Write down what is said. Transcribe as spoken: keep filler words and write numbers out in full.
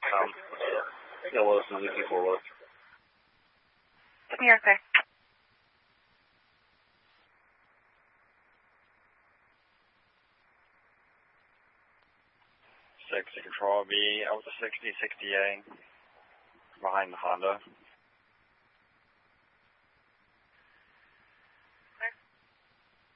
Um, Yellow Suzuki forward. You're okay. six, Control B, out to sixty, sixty-eight, behind the Honda.